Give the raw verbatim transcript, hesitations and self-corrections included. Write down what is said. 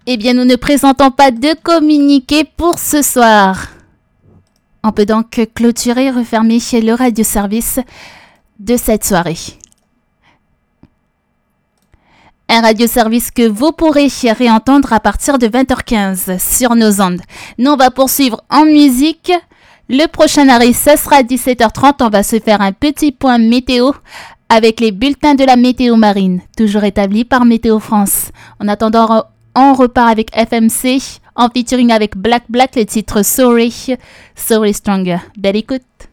Eh bien, nous ne présentons pas de communiqué pour ce soir. On peut donc clôturer et refermer chez le radioservice de cette soirée. Un radioservice que vous pourrez réentendre à partir de vingt heures quinze sur nos ondes. Nous, on va poursuivre en musique. Le prochain arrêt, ce sera à dix-sept heures trente. On va se faire un petit point météo avec les bulletins de la météo marine, toujours établis par Météo France. En attendant, on repart avec F M C en featuring avec Black Black, le titre Sorry, Sorry Stronger. Belle écoute.